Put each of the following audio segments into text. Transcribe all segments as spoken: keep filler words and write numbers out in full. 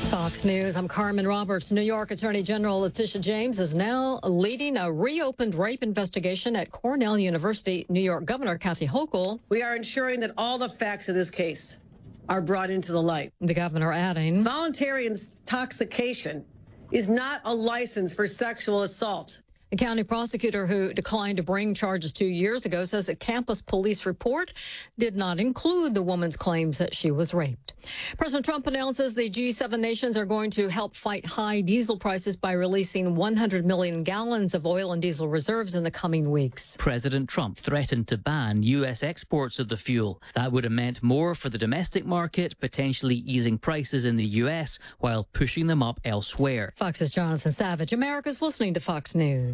Fox News, I'm Carmen Roberts. New York Attorney General Letitia James is now leading a reopened rape investigation at Cornell University. New York Governor Kathy Hochul. We are ensuring that all the facts of this case are brought into the light. The governor adding, voluntary intoxication is not a license for sexual assault. The county prosecutor who declined to bring charges two years ago says that campus police report did not include the woman's claims that she was raped. President Trump announces the G seven nations are going to help fight high diesel prices by releasing one hundred million gallons of oil and diesel reserves in the coming weeks. President Trump threatened to ban U S exports of the fuel. That would have meant more for the domestic market, potentially easing prices in the U S while pushing them up elsewhere. Fox's Jonathan Savage. America's listening to Fox News.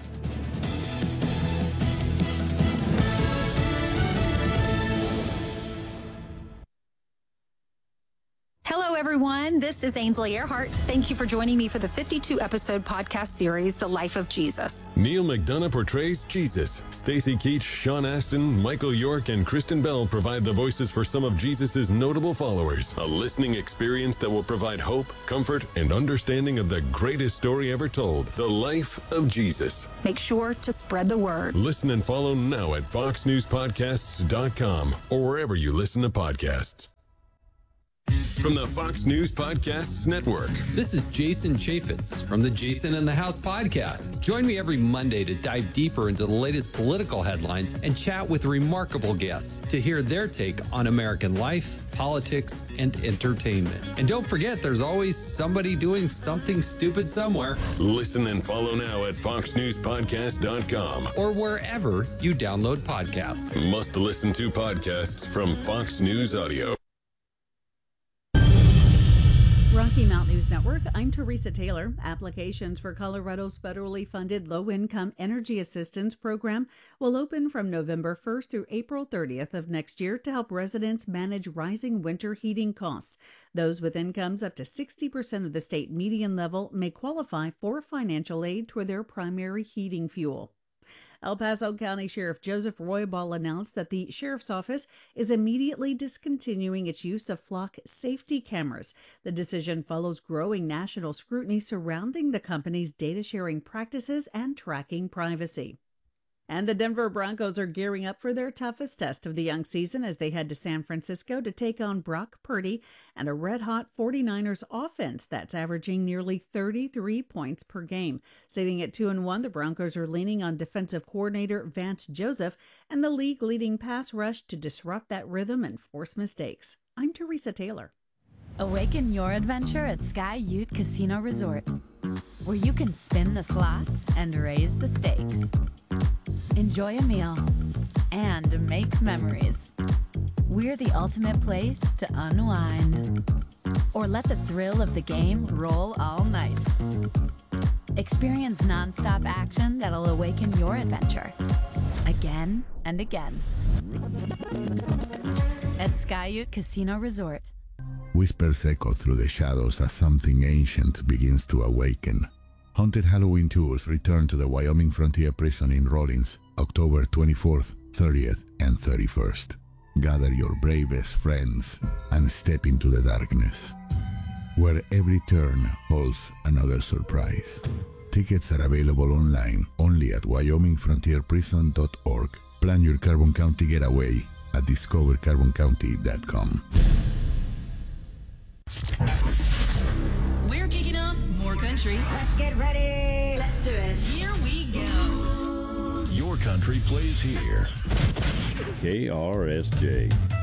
Hello, everyone. This is Ainsley Earhart. Thank you for joining me for the fifty-two episode podcast series, The Life of Jesus. Neil McDonough portrays Jesus. Stacy Keach, Sean Astin, Michael York, and Kristen Bell provide the voices for some of Jesus's notable followers. A listening experience that will provide hope, comfort, and understanding of the greatest story ever told, The Life of Jesus. Make sure to spread the word. Listen and follow now at fox news podcasts dot com or wherever you listen to podcasts. From the Fox News Podcasts Network. This is Jason Chaffetz from the Jason in the House podcast. Join me every Monday to dive deeper into the latest political headlines and chat with remarkable guests to hear their take on American life, politics, and entertainment. And don't forget, there's always somebody doing something stupid somewhere. Listen and follow now at fox news podcast dot com or wherever you download podcasts. Must listen to podcasts from Fox News Audio. Rocky Mountain News Network, I'm Teresa Taylor. Applications for Colorado's federally funded low-income energy assistance program will open from November first through April thirtieth of next year to help residents manage rising winter heating costs. Those with incomes up to sixty percent of the state median level may qualify for financial aid toward their primary heating fuel. El Paso County Sheriff Joseph Roybal announced that the sheriff's office is immediately discontinuing its use of flock safety cameras. The decision follows growing national scrutiny surrounding the company's data sharing practices and tracking privacy. And the Denver Broncos are gearing up for their toughest test of the young season as they head to San Francisco to take on Brock Purdy and a red-hot 49ers offense that's averaging nearly thirty-three points per game. Sitting at two and one, the Broncos are leaning on defensive coordinator Vance Joseph and the league-leading pass rush to disrupt that rhythm and force mistakes. I'm Teresa Taylor. Awaken your adventure at Sky Ute Casino Resort, where you can spin the slots and raise the stakes. Enjoy a meal and make memories. We're the ultimate place to unwind. Or let the thrill of the game roll all night. Experience nonstop action that'll awaken your adventure again and again. At Sky Ute Casino Resort. Whispers echo through the shadows as something ancient begins to awaken. Haunted Halloween tours return to the Wyoming Frontier Prison in Rawlins, October twenty-fourth, thirtieth, and thirty-first. Gather your bravest friends and step into the darkness, where every turn holds another surprise. Tickets are available online only at wyoming frontier prison dot org. Plan your Carbon County getaway at discover carbon county dot com. We're kicking off more country. Let's get ready. Let's do it. Here we go. Your country plays here. K R S J.